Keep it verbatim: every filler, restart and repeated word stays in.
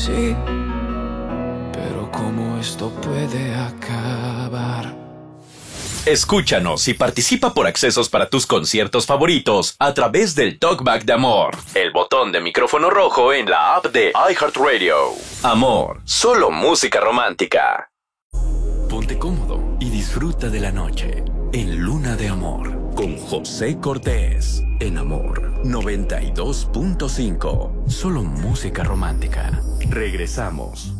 sí, pero ¿cómo esto puede acabar? Escúchanos y participa por accesos para tus conciertos favoritos a través del Talkback de Amor, el botón de micrófono rojo en la app de iHeartRadio. Amor, solo música romántica. Ponte cómodo y disfruta de la noche en Luna de Amor con José Cortés en Amor noventa y dos punto cinco. Solo música romántica. Regresamos.